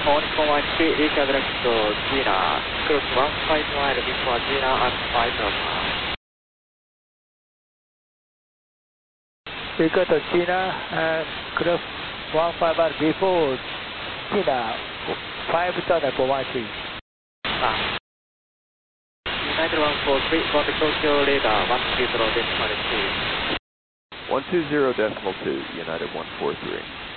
113, reach direct to Gina, cruise 15 mile before Gina at 5 alpha. We got to Gina and cruise 15 mile before Gina, 5 turn for 13. United 143, copy Tokyo radar 120.2. 120.2, United 143.